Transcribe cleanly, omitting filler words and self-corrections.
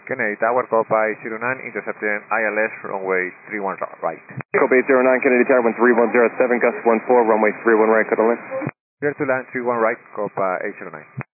Kennedy Tower, Copa 809, intercepting ILS runway 31 right. Copa 809, Kennedy Tower, 13107, gust 14, runway 31 right, cut the line. Clear to land 31 right, Copa 809.